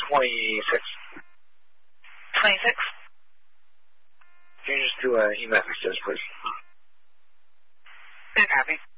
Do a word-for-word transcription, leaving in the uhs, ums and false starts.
twenty-six. twenty-six? Can you just do an email message, please? Good copy.